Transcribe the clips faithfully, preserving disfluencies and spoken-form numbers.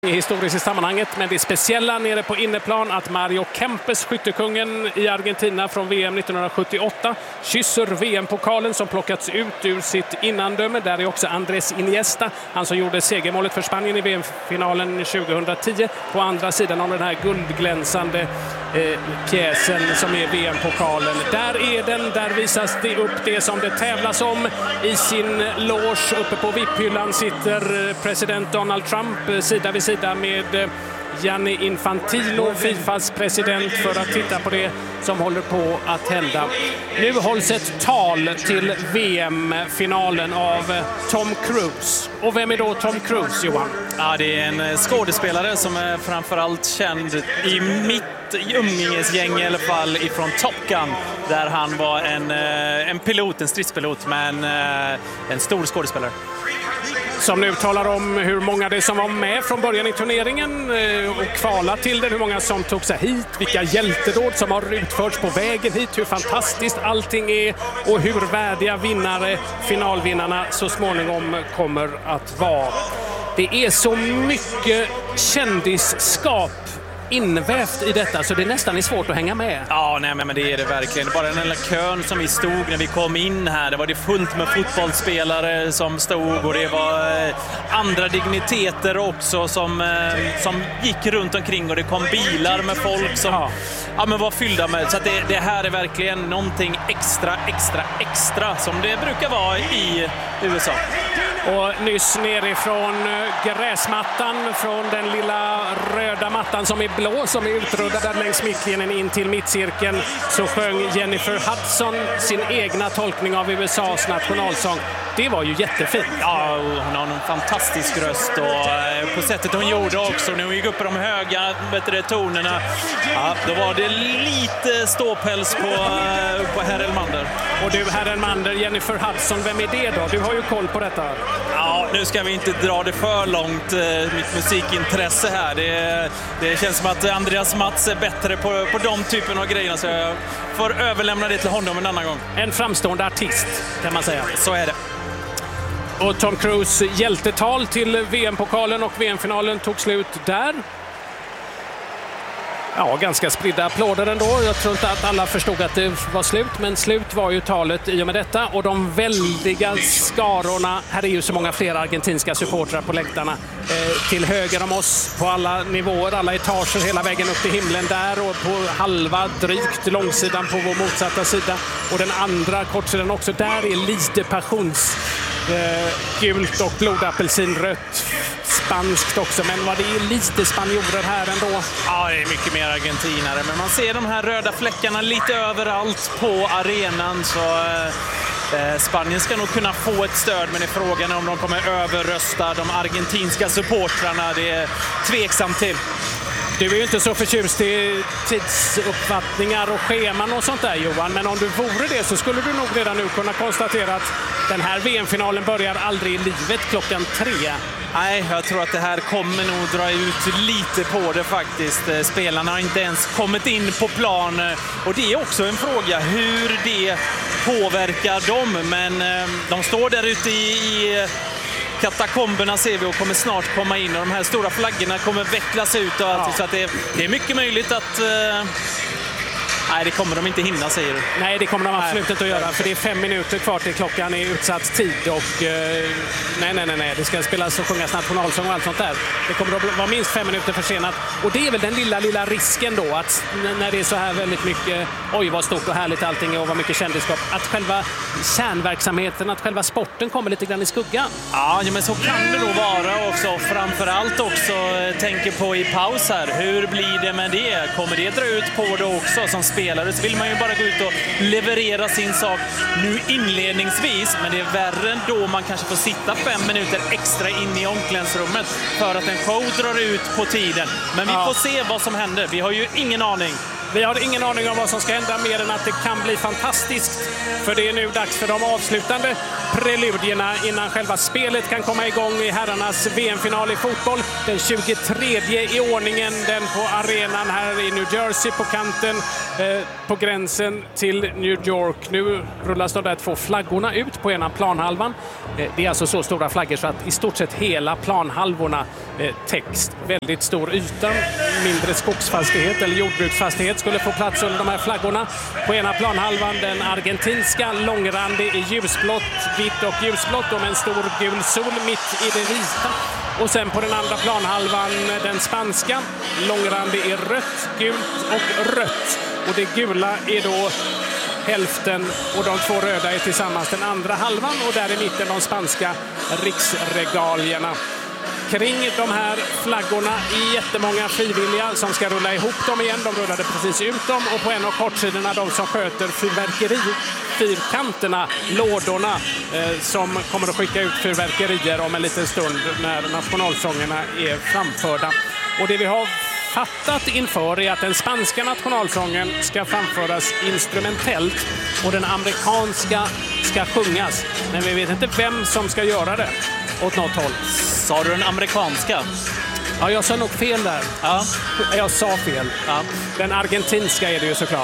Historiskt i sammanhanget, men det speciella nere på inneplan att Mario Kempes, skyttekungen i Argentina från V M nittonhundrasjuttioåtta, kysser V M-pokalen som plockats ut ur sitt innandöme. Där är också Andrés Iniesta, han som gjorde segermålet för Spanien i V M-finalen tjugohundratio, på andra sidan av den här guldglänsande eh, pjäsen som är V M-pokalen. Där är den, där visas det upp det som det tävlas om. I sin loge uppe på V I P-hyllan sitter president Donald Trump sida vid sida med Gianni Infantino, Fifas president, för att titta på det som håller på att hända. Nu hålls ett tal till V M-finalen av Tom Cruise. Och vem är då Tom Cruise, Johan? Ja, det är en skådespelare som är framförallt känd i mitt umgängesgäng i alla fall ifrån Top Gun, där han var en, en pilot, en stridspilot, men en stor skådespelare. Som nu talar om hur många det som var med från början i turneringen och kvala till den, hur många som tog sig hit, vilka hjältedåd som har utförts på vägen hit, hur fantastiskt allting är och hur värdiga vinnare, finalvinnarna, så småningom kommer att vara. Det är så mycket kändisskap invävt i detta så det nästan är svårt att hänga med. Ja, nej, men det är det verkligen. Bara den lilla kön som vi stod när vi kom in här, det var det fullt med fotbollsspelare som stod, och det var eh, andra digniteter också som, eh, som gick runt omkring, och det kom bilar med folk som ja. Ja, men var fyllda med. Så att det, det här är verkligen någonting extra, extra, extra som det brukar vara i U S A. Och nyss nerifrån gräsmattan, från den lilla röda mattan som är blå, som är utrullad längs mittlinjen in till mittcirkeln, så sjöng Jennifer Hudson sin egna tolkning av U S A:s nationalsång. Det var ju jättefint. Ja, hon har en fantastisk röst, och på sättet hon gjorde också, när hon gick upp på de höga bättre tonerna, ja, då var det lite ståpäls på, på herr Elmander. Och du, herr Elmander, Jennifer Hudson, vem är det då? Du har ju koll på detta. Ja, nu ska vi inte dra det för långt, mitt musikintresse här. Det, det känns som att Andreas Mats är bättre på, på de typen av grejer, så jag får överlämna det till honom en annan gång. En framstående artist, kan man säga. Så är det. Och Tom Cruise hjältetal till V M-pokalen och V M-finalen tog slut där. Ja, ganska spridda applåder ändå. Jag tror inte att alla förstod att det var slut, men slut var ju talet i och med detta. Och de väldiga skarorna, här är ju så många fler argentinska supportrar på läktarna, eh, till höger om oss på alla nivåer, alla etager, hela vägen upp till himlen där, och på halva, drygt långsidan på vår motsatta sida. Och den andra kortsidan också, där är lite passions eh, gult och blodapelsinrött. Spanskt också, men vad det är lite spanjorer här ändå. Ja, det är mycket mer argentinare, men man ser de här röda fläckarna lite överallt på arenan, så eh, Spanien ska nog kunna få ett stöd, men är frågan om de kommer överrösta de argentinska supportrarna, det är tveksamt till. Du är ju inte så förtjust i tidsuppfattningar och scheman och sånt där, Johan, men om du vore det så skulle du nog redan nu kunna konstatera att den här V M-finalen börjar aldrig i livet klockan tre. Nej, jag tror att det här kommer nog dra ut lite på det faktiskt. Spelarna har inte ens kommit in på plan, och det är också en fråga hur det påverkar dem, men de står där ute i, i katakomberna, ser vi, och kommer snart komma in, och de här stora flaggorna kommer vecklas ut och allt, ja. Så att det, det är mycket möjligt att uh, nej, det kommer de inte hinna, säger du. Nej, det kommer de absolut nej. inte att göra, för det är fem minuter kvar till klockan är utsatt tid, och uh, nej, nej, nej, nej, det ska spelas och sjungas nationalsång och allt sånt där. Det kommer att vara minst fem minuter försenat, och det är väl den lilla, lilla risken då, att när det är så här väldigt mycket, oj vad stort och härligt allting är och vad mycket kändisskap, att själva kärnverksamheten, att själva sporten kommer lite grann i skuggan. Ja, men så kan det nog vara också. Framförallt också tänker på i paus här, hur blir det med det? Kommer det dra ut på det också? Som spelare så vill man ju bara gå ut och leverera sin sak nu inledningsvis, men det är värre då man kanske får sitta fem minuter extra in i omklädningsrummet för att en show drar ut på tiden. Men vi ja. får se vad som händer. Vi har ju ingen aning. Vi har ingen aning om vad som ska hända mer än att det kan bli fantastiskt. För det är nu dags för de avslutande preludierna innan själva spelet kan komma igång i herrarnas V M-final i fotboll. Den tjugotredje i ordningen, den på arenan här i New Jersey på kanten eh, på gränsen till New York. Nu rullas de där två flaggorna ut på ena planhalvan. Eh, det är alltså så stora flaggor så att i stort sett hela planhalvorna eh, text. Väldigt stor yta, mindre skogsfastighet eller jordbruksfastighet skulle få plats under de här flaggorna. På ena planhalvan den argentinska, långrandig i ljusblått, vitt och ljusblått och med en stor gul sol mitt i det vita. Och sen på den andra planhalvan den spanska, långrandig i rött, gult och rött. Och det gula är då hälften och de två röda är tillsammans den andra halvan och där i mitten de spanska riksregalierna. Kring de här flaggorna är jättemånga frivilliga som ska rulla ihop dem igen. De rullade precis ut dem och på en av kortsidorna de som sköter fyrverkerifyrkanterna, lådorna eh, som kommer att skicka ut fyrverkerier om en liten stund när nationalsångerna är framförda. Och det vi har fattat inför är att den spanska nationalsången ska framföras instrumentellt och den amerikanska ska sjungas. Men vi vet inte vem som ska göra det åt något håll. Sa du den amerikanska? Ja, jag sa nog fel där. Ja. Jag sa fel. Ja. Den argentinska är det ju såklart.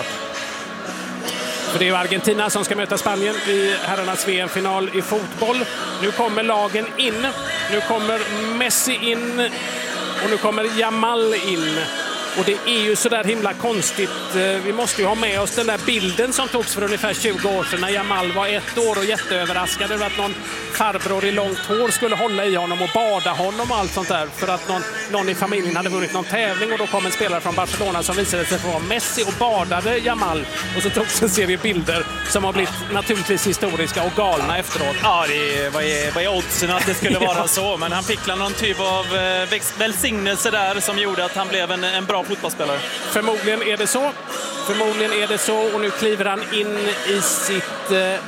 För det är ju Argentina som ska möta Spanien i herrarnas V M-final i fotboll. Nu kommer lagen in. Nu kommer Messi in. Och nu kommer Yamal in. Och det är ju så där himla konstigt. Vi måste ju ha med oss den där bilden som togs för ungefär tjugo år sedan när Yamal var ett år och jätteöverraskad över att någon farbror i långt hår skulle hålla i honom och bada honom och allt sånt där. För att någon, någon i familjen hade vunnit någon tävling och då kom en spelare från Barcelona som visade sig vara Messi och badade Yamal. Och så togs en serie bilder som har blivit naturligtvis historiska och galna efteråt. Ja, det vad är, vad är oddsen att det skulle vara ja. så. Men han fick någon typ av eh, välsignelse där som gjorde att han blev en, en bra fotbollsspelare. Förmodligen är det så. Förmodligen är det så. Och nu kliver han in i sitt eh,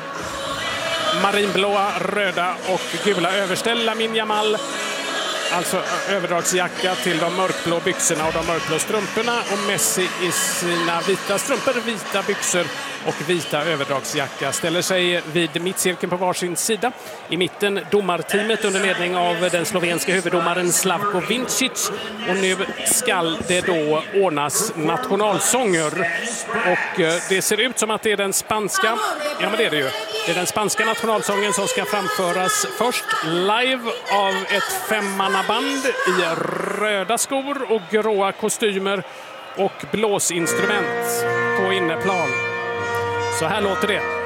marinblåa, röda och gula överställ. Lamine Yamal. Alltså överdragsjacka till de mörkblå byxorna och de mörkblå strumporna. Och Messi i sina vita strumpor, vita byxor och vita överdragsjacka ställer sig vid mittcirkeln på varsin sida. I mitten domarteamet under ledning av den slovenska huvuddomaren Slavko Vincic. Och nu skall det då ordnas nationalsånger. Och det ser ut som att det är den spanska, ja men det är det ju. Det är den spanska nationalsången som ska framföras först live av ett femmannaband i röda skor och gråa kostymer och blåsinstrument på inneplan. Så här låter det.